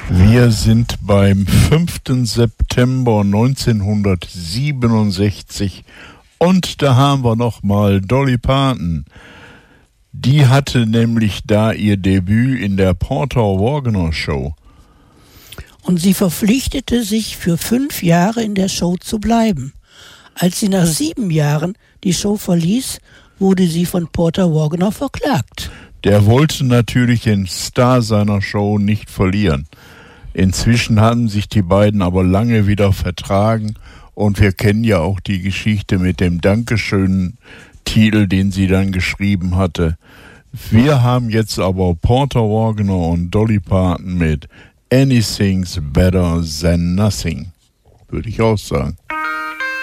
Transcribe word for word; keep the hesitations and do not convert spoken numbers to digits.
Wir sind beim fünften September neunzehnhundertsiebenundsechzig und da haben wir nochmal Dolly Parton. Die hatte nämlich da ihr Debüt in der Porter Wagoner Show. Und sie verpflichtete sich, für fünf Jahre in der Show zu bleiben. Als sie nach sieben Jahren die Show verließ, wurde sie von Porter Wagoner verklagt. Der wollte natürlich den Star seiner Show nicht verlieren. Inzwischen haben sich die beiden aber lange wieder vertragen und wir kennen ja auch die Geschichte mit dem Dankeschön-Titel, den sie dann geschrieben hatte. Wir haben jetzt aber Porter Wagoner und Dolly Parton mit Anything's Better Than Nothing, würde ich auch sagen.